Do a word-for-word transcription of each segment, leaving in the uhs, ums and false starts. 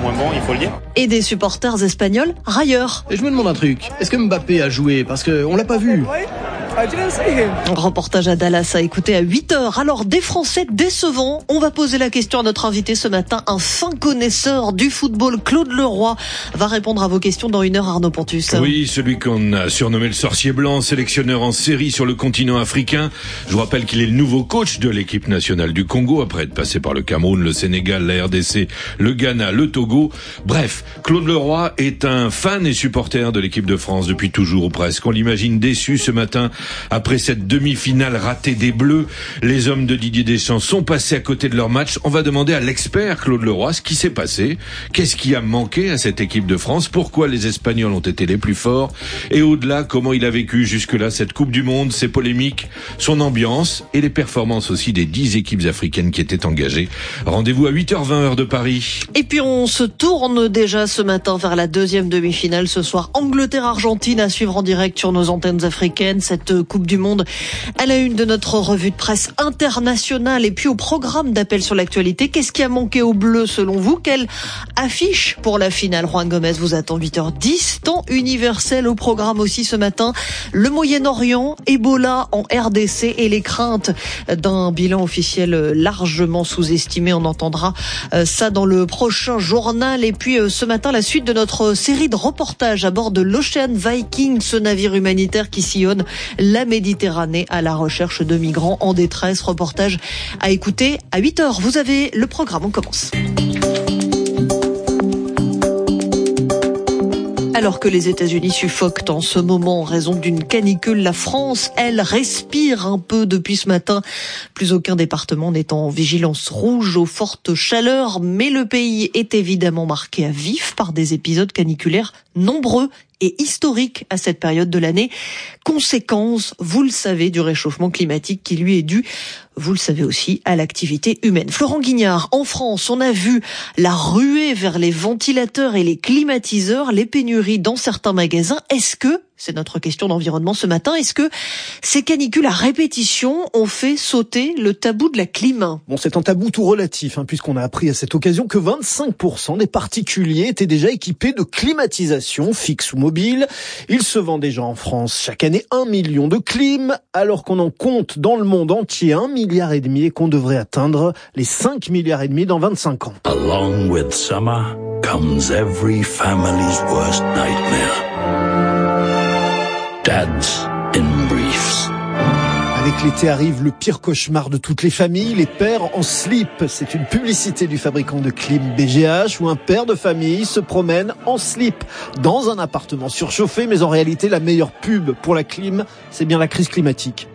moins bon, il faut le dire. Et des supporters espagnols railleurs. Et je me demande un truc, est-ce que Mbappé a joué? Parce qu'on l'a pas vu. Un reportage à Dallas à écouter à huit heures. Alors, des Français décevants. On va poser la question à notre invité ce matin. Un fin connaisseur du football, Claude Leroy, va répondre à vos questions dans une heure, Arnaud Pontus. Oui, celui qu'on a surnommé le sorcier blanc, sélectionneur en série sur le continent africain. Je vous rappelle qu'il est le nouveau coach de l'équipe nationale du Congo, après être passé par le Cameroun, le Sénégal, la R D C, le Ghana, le Togo. Bref, Claude Leroy est un fan et supporter de l'équipe de France depuis toujours ou presque. On l'imagine déçu ce matin après cette demi-finale ratée des Bleus. Les hommes de Didier Deschamps sont passés à côté de leur match. On va demander à l'expert Claude Leroy ce qui s'est passé. Qu'est-ce qui a manqué à cette équipe de France? Pourquoi les Espagnols ont été les plus forts? Et au-delà, comment il a vécu jusque-là cette Coupe du Monde, ses polémiques, son ambiance et les performances aussi des dix équipes africaines qui étaient engagées. Rendez-vous à huit heures vingt heure de Paris. Et puis on se tourne déjà ce matin vers la deuxième demi-finale ce soir. Angleterre-Argentine à suivre en direct sur nos antennes africaines. Cette Coupe du Monde à la une de notre revue de presse internationale. Et puis au programme d'Appel sur l'actualité, qu'est-ce qui a manqué aux Bleus selon vous? Quelle affiche pour la finale? Juan Gomez vous attend huit heures dix. Temps universel au programme aussi ce matin. Le Moyen-Orient, Ebola en R D C et les craintes d'un bilan officiel largement sous-estimé. On entendra ça dans le prochain journal. Et puis ce matin, la suite de notre série de reportages à bord de l'Ocean Viking, ce navire humanitaire qui sillonne la Méditerranée à la recherche de migrants en détresse. Reportage à écouter à huit heures. Vous avez le programme, on commence. Alors que les États-Unis suffoquent en ce moment en raison d'une canicule, la France, elle, respire un peu depuis ce matin. Plus aucun département n'est en vigilance rouge aux fortes chaleurs, mais le pays est évidemment marqué à vif par des épisodes caniculaires nombreux et historique à cette période de l'année. Conséquence, vous le savez, du réchauffement climatique qui lui est dû, vous le savez aussi, à l'activité humaine. Florent Guignard, en France, on a vu la ruée vers les ventilateurs et les climatiseurs, les pénuries dans certains magasins. Est-ce que, c'est notre question d'environnement ce matin, est-ce que ces canicules à répétition ont fait sauter le tabou de la clim? Bon, c'est un tabou tout relatif, hein, puisqu'on a appris à cette occasion que vingt-cinq pour cent des particuliers étaient déjà équipés de climatisation fixe ou mobile. Il se vend déjà en France chaque année un million de clim, alors qu'on en compte dans le monde entier un milliard et demi et qu'on devrait atteindre les cinq milliards et demi dans vingt-cinq ans. Along with summer comes every family's worst nightmare. Dads in briefs. Avec l'été arrive le pire cauchemar de toutes les familles, les pères en slip. C'est une publicité du fabricant de clim B G H où un père de famille se promène en slip dans un appartement surchauffé. Mais en réalité, la meilleure pub pour la clim, c'est bien la crise climatique.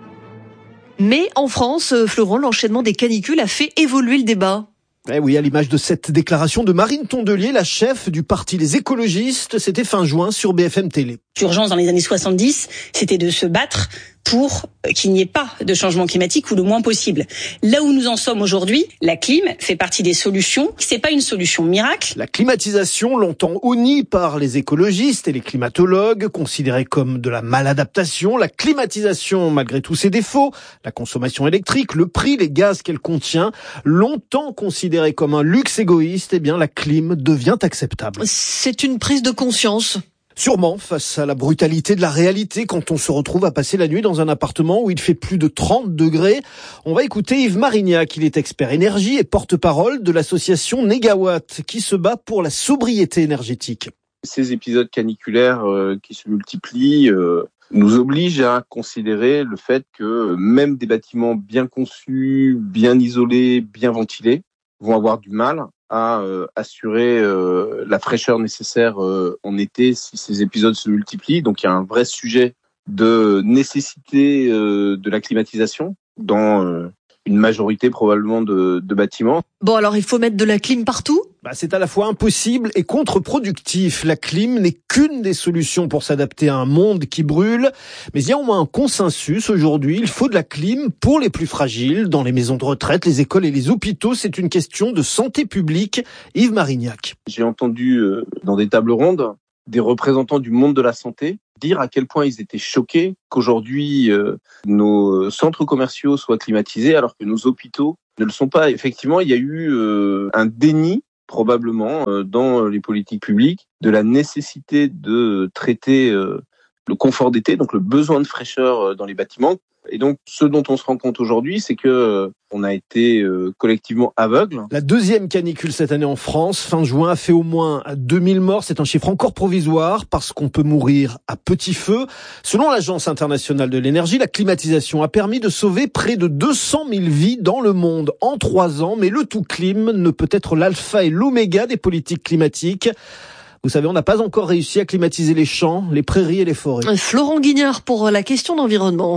Mais en France, Florent, l'enchaînement des canicules a fait évoluer le débat. Eh oui, à l'image de cette déclaration de Marine Tondelier, la chef du parti Les Écologistes, c'était fin juin sur B F M Télé. L'urgence dans les années soixante-dix, c'était de se battre pour qu'il n'y ait pas de changement climatique ou le moins possible. Là où nous en sommes aujourd'hui, la clim fait partie des solutions. C'est pas une solution miracle. La climatisation, longtemps honnie par les écologistes et les climatologues, considérée comme de la maladaptation. La climatisation, malgré tous ses défauts, la consommation électrique, le prix, les gaz qu'elle contient, longtemps considérée comme un luxe égoïste, eh bien la clim devient acceptable. C'est une prise de conscience. Sûrement, face à la brutalité de la réalité, quand on se retrouve à passer la nuit dans un appartement où il fait plus de trente degrés. On va écouter Yves Marignac, il est expert énergie et porte-parole de l'association Négawatt, qui se bat pour la sobriété énergétique. Ces épisodes caniculaires euh, qui se multiplient euh, nous obligent à considérer le fait que même des bâtiments bien conçus, bien isolés, bien ventilés, vont avoir du mal à euh, assurer euh, la fraîcheur nécessaire euh, en été si ces épisodes se multiplient. Donc il y a un vrai sujet de nécessité euh, de la climatisation dans euh, une majorité probablement de, de bâtiments. Bon, alors il faut mettre de la clim partout ? Bah, c'est à la fois impossible et contre-productif. La clim n'est qu'une des solutions pour s'adapter à un monde qui brûle. Mais il y a au moins un consensus aujourd'hui. Il faut de la clim pour les plus fragiles, dans les maisons de retraite, les écoles et les hôpitaux. C'est une question de santé publique. Yves Marignac. J'ai entendu euh, dans des tables rondes des représentants du monde de la santé dire à quel point ils étaient choqués qu'aujourd'hui euh, nos centres commerciaux soient climatisés alors que nos hôpitaux ne le sont pas. Effectivement, il y a eu euh, un déni probablement euh, dans les politiques publiques de la nécessité de traiter euh, le confort d'été, donc le besoin de fraîcheur dans les bâtiments. Et donc, ce dont on se rend compte aujourd'hui, c'est que euh, on a été euh, collectivement aveugles. La deuxième canicule cette année en France, fin juin, a fait au moins deux mille morts. C'est un chiffre encore provisoire parce qu'on peut mourir à petit feu. Selon l'Agence internationale de l'énergie, la climatisation a permis de sauver près de deux cent mille vies dans le monde en trois ans. Mais le tout clim ne peut être l'alpha et l'oméga des politiques climatiques. Vous savez, on n'a pas encore réussi à climatiser les champs, les prairies et les forêts. Florent Guignard pour la question d'environnement.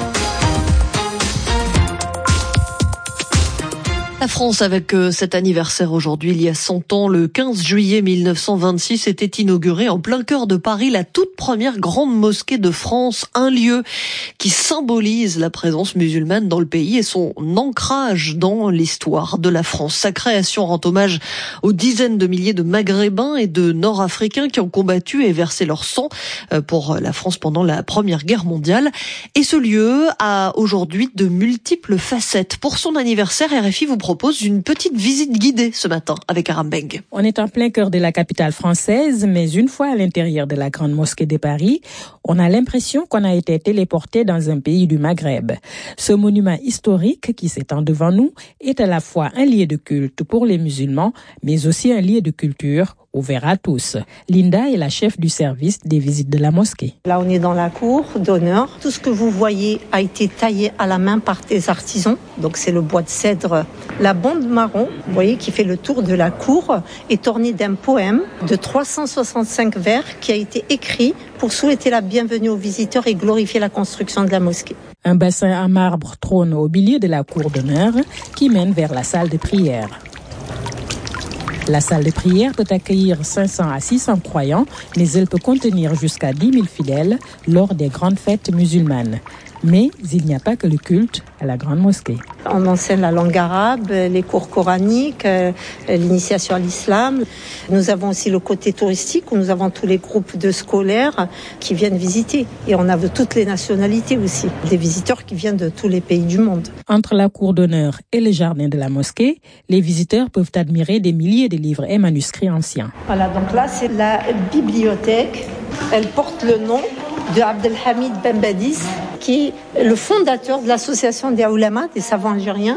La France, avec cet anniversaire aujourd'hui, il y a cent ans, le quinze juillet mille neuf cent vingt-six, était inaugurée en plein cœur de Paris la toute première grande mosquée de France, un lieu qui symbolise la présence musulmane dans le pays et son ancrage dans l'histoire de la France. Sa création rend hommage aux dizaines de milliers de Maghrébins et de Nord-Africains qui ont combattu et versé leur sang pour la France pendant la Première Guerre mondiale. Et ce lieu a aujourd'hui de multiples facettes. Pour son anniversaire, R F I vous propose une petite visite guidée ce matin avec Aram Beng. On est en plein cœur de la capitale française, mais une fois à l'intérieur de la Grande Mosquée de Paris, on a l'impression qu'on a été téléporté dans un pays du Maghreb. Ce monument historique qui s'étend devant nous est à la fois un lieu de culte pour les musulmans, mais aussi un lieu de culture ouvert à tous. Linda est la chef du service des visites de la mosquée. Là, on est dans la cour d'honneur. Tout ce que vous voyez a été taillé à la main par des artisans. Donc, c'est le bois de cèdre. La bande marron, vous voyez, qui fait le tour de la cour, est ornée d'un poème de trois cent soixante-cinq vers qui a été écrit pour souhaiter la bienvenue aux visiteurs et glorifier la construction de la mosquée. Un bassin à marbre trône au milieu de la cour d'honneur qui mène vers la salle de prière. La salle de prière peut accueillir cinq cents à six cents croyants, mais elle peut contenir jusqu'à dix mille fidèles lors des grandes fêtes musulmanes. Mais il n'y a pas que le culte à la grande mosquée. On enseigne la langue arabe, les cours coraniques, l'initiation à l'islam. Nous avons aussi le côté touristique où nous avons tous les groupes de scolaires qui viennent visiter. Et on a de toutes les nationalités aussi, des visiteurs qui viennent de tous les pays du monde. Entre la cour d'honneur et le jardin de la mosquée, les visiteurs peuvent admirer des milliers de livres et manuscrits anciens. Voilà, donc là c'est la bibliothèque. Elle porte le nom de Abdelhamid Ben Badis, qui est le fondateur de l'association des Oulama, des savants algériens.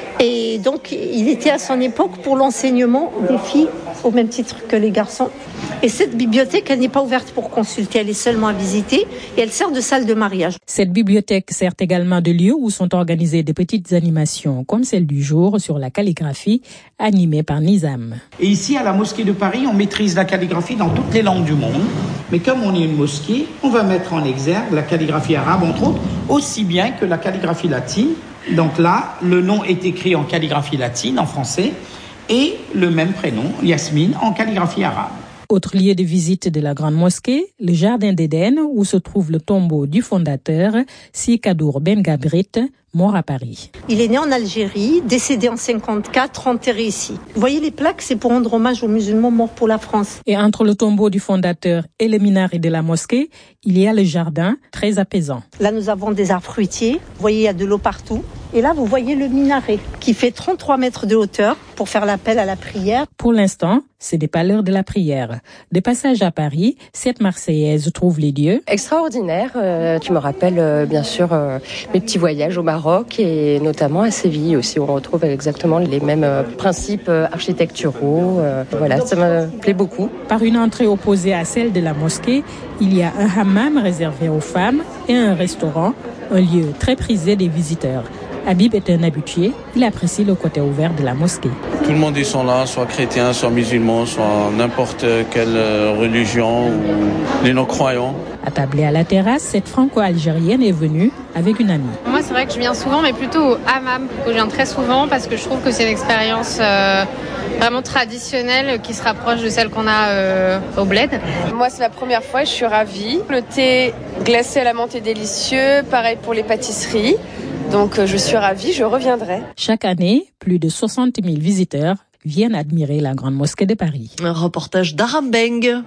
Et donc, il était à son époque pour l'enseignement des filles au même titre que les garçons. Et cette bibliothèque, elle n'est pas ouverte pour consulter, elle est seulement à visiter et elle sert de salle de mariage. Cette bibliothèque sert également de lieu où sont organisées des petites animations, comme celle du jour sur la calligraphie, animée par Nizam. Et ici, à la mosquée de Paris, on maîtrise la calligraphie dans toutes les langues du monde. Mais comme on est une mosquée, on va mettre en exergue la calligraphie arabe, entre autres, aussi bien que la calligraphie latine. Donc là, le nom est écrit en calligraphie latine, en français, et le même prénom, Yasmine, en calligraphie arabe. Autre lieu de visite de la Grande Mosquée, le Jardin d'Éden, où se trouve le tombeau du fondateur, Si Kadour Ben Gabrit, mort à Paris. Il est né en Algérie, décédé en cinquante-quatre, enterré ici. Vous voyez les plaques, c'est pour rendre hommage aux musulmans morts pour la France. Et entre le tombeau du fondateur et le minaret de la mosquée, il y a le jardin, très apaisant. Là, nous avons des arbres fruitiers. Vous voyez, il y a de l'eau partout. Et là, vous voyez le minaret qui fait trente-trois mètres de hauteur pour faire l'appel à la prière. Pour l'instant, ce n'est pas l'heure de la prière. De passage à Paris, cette Marseillaise trouve les lieux extraordinaires. Euh, tu me rappelles euh, bien sûr euh, mes petits voyages au Maroc et notamment à Séville aussi où on retrouve exactement les mêmes euh, principes euh, architecturaux. Euh, voilà, ça me plaît beaucoup. Par une entrée opposée à celle de la mosquée, il y a un hammam réservé aux femmes et un restaurant, un lieu très prisé des visiteurs. Habib est un habitué, il apprécie le côté ouvert de la mosquée. Tout le monde y sont là, soit chrétiens, soit musulmans, soit n'importe quelle religion ou les non-croyants. Attablée à la terrasse, cette franco-algérienne est venue avec une amie. Moi, c'est vrai que je viens souvent, mais plutôt au hammam, que je viens très souvent parce que je trouve que c'est une expérience euh, vraiment traditionnelle qui se rapproche de celle qu'on a euh, au bled. Moi, c'est la première fois et je suis ravie. Le thé glacé à la menthe est délicieux, pareil pour les pâtisseries. Donc je suis ravie, je reviendrai. Chaque année, plus de soixante mille visiteurs viennent admirer la Grande Mosquée de Paris. Un reportage d'Aram Beng.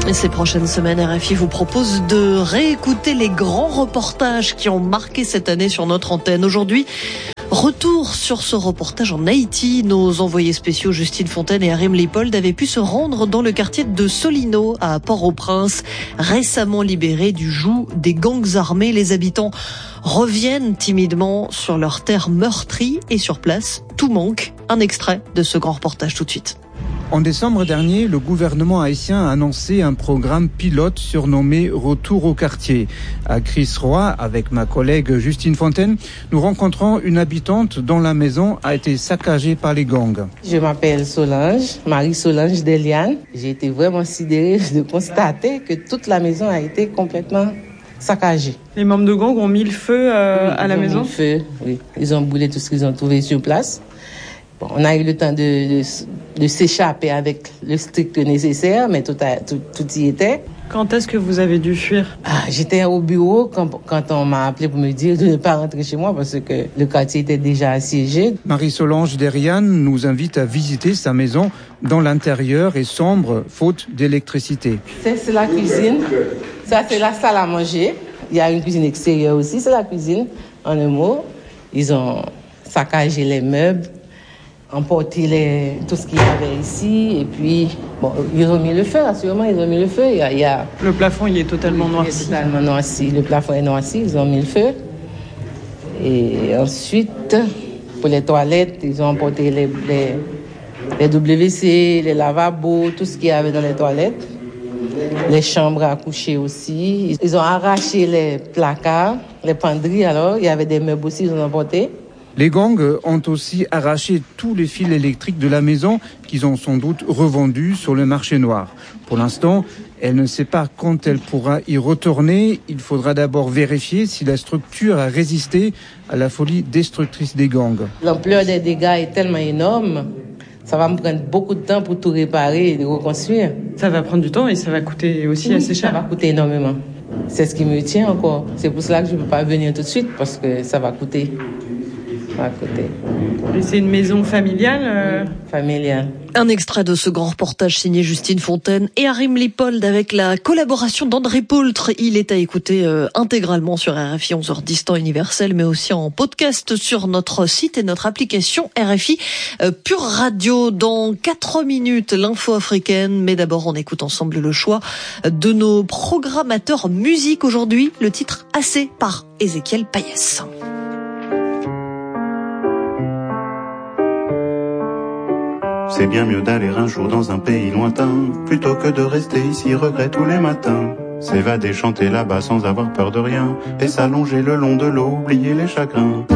Et ces prochaines semaines, R F I vous propose de réécouter les grands reportages qui ont marqué cette année sur notre antenne. Aujourd'hui, retour sur ce reportage en Haïti. Nos envoyés spéciaux Justine Fontaine et Arim Lipold avaient pu se rendre dans le quartier de Solino à Port-au-Prince, récemment libéré du joug des gangs armés. Les habitants reviennent timidement sur leurs terres meurtries et sur place, tout manque. Un extrait de ce grand reportage tout de suite. En décembre dernier, le gouvernement haïtien a annoncé un programme pilote surnommé Retour au quartier. À Chris-Roy, avec ma collègue Justine Fontaine, nous rencontrons une habitante dont la maison a été saccagée par les gangs. Je m'appelle Solange, Marie-Solange Deliane. J'ai été vraiment sidérée de constater que toute la maison a été complètement saccagée. Les membres de gang ont mis le feu euh, oui, à la ils ont maison mis le feu, oui. Ils ont brûlé tout ce qu'ils ont trouvé sur place. Bon, on a eu le temps de, de, de s'échapper avec le strict nécessaire, mais tout, a, tout, tout y était. Quand est-ce que vous avez dû fuir? Ah, j'étais au bureau quand, quand on m'a appelé pour me dire de ne pas rentrer chez moi parce que le quartier était déjà assiégé. Marie-Solange Deriane nous invite à visiter sa maison dont l'intérieur est sombre, faute d'électricité. Ça, c'est la cuisine. Ça, c'est la salle à manger. Il y a une cuisine extérieure aussi, c'est la cuisine. En un mot, ils ont saccagé les meubles, emporter les, tout ce qu'il y avait ici, et puis, bon, ils ont mis le feu, assurément, ils ont mis le feu. Il y a, il y a... Le plafond, il est totalement oui, noirci. Il est totalement noirci. Le plafond est noirci, ils ont mis le feu. Et ensuite, pour les toilettes, ils ont emporté les, les, les W C, les lavabos, tout ce qu'il y avait dans les toilettes. Les chambres à coucher aussi. Ils ont arraché les placards, les penderies, alors, il y avait des meubles aussi, ils ont emporté. Les gangs ont aussi arraché tous les fils électriques de la maison qu'ils ont sans doute revendus sur le marché noir. Pour l'instant, elle ne sait pas quand elle pourra y retourner. Il faudra d'abord vérifier si la structure a résisté à la folie destructrice des gangs. L'ampleur des dégâts est tellement énorme, ça va me prendre beaucoup de temps pour tout réparer et reconstruire. Ça va prendre du temps et ça va coûter aussi oui, assez cher. Ça va coûter énormément. C'est ce qui me tient encore. C'est pour cela que je ne peux pas venir tout de suite parce que ça va coûter. À côté. Et c'est une maison familiale euh... Familiale. Un extrait de ce grand reportage signé Justine Fontaine et Arim Lipold avec la collaboration d'André Poultre. Il est à écouter euh, intégralement sur R F I onze heures dix temps universel, mais aussi en podcast sur notre site et notre application R F I euh, Pure Radio. Dans quatre minutes, l'info africaine. Mais d'abord, on écoute ensemble le choix de nos programmateurs musique aujourd'hui. Le titre Assez par Ézéchiel Payès. C'est bien mieux d'aller un jour dans un pays lointain, plutôt que de rester ici regret tous les matins. S'évader, chanter là-bas sans avoir peur de rien, et s'allonger le long de l'eau, oublier les chagrins.